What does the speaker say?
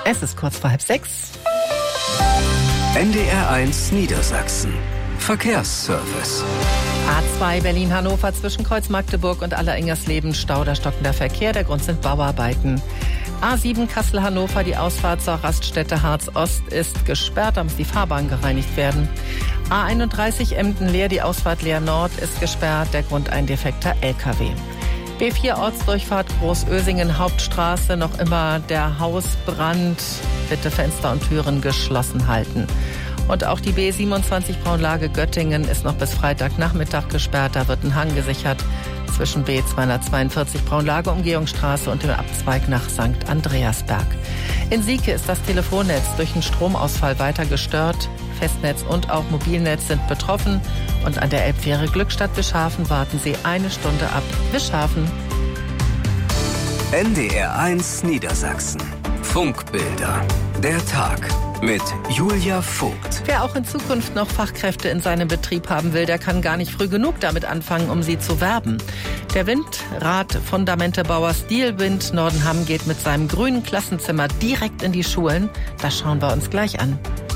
Es ist kurz vor 5:30. NDR1 Niedersachsen. Verkehrsservice. A2 Berlin-Hannover zwischen Kreuz Magdeburg und Aller-Ingersleben Stau oder stockender Verkehr. Der Grund sind Bauarbeiten. A7 Kassel-Hannover, die Ausfahrt zur Raststätte Harz-Ost ist gesperrt, da muss die Fahrbahn gereinigt werden. A31 Emden-Leer, die Ausfahrt Leer-Nord ist gesperrt, der Grund ein defekter LKW. B4 Ortsdurchfahrt Großösingen Hauptstraße, noch immer der Hausbrand. Bitte Fenster und Türen geschlossen halten. Und auch die B27 Braunlage Göttingen ist noch bis Freitagnachmittag gesperrt. Da wird ein Hang gesichert zwischen B242 Braunlage Umgehungsstraße und dem Abzweig nach St. Andreasberg. In Sieke ist das Telefonnetz durch einen Stromausfall weiter gestört. Festnetz und auch Mobilnetz sind betroffen. Und an der Elbfähre Glückstadt-Wischhafen warten Sie 1 Stunde ab. Wischhafen. NDR1 Niedersachsen. Funkbilder. Der Tag mit Julia Vogt. Wer auch in Zukunft noch Fachkräfte in seinem Betrieb haben will, der kann gar nicht früh genug damit anfangen, um sie zu werben. Der Windrad-Fundamentebauer Stilwind Nordenham geht mit seinem grünen Klassenzimmer direkt in die Schulen. Das schauen wir uns gleich an.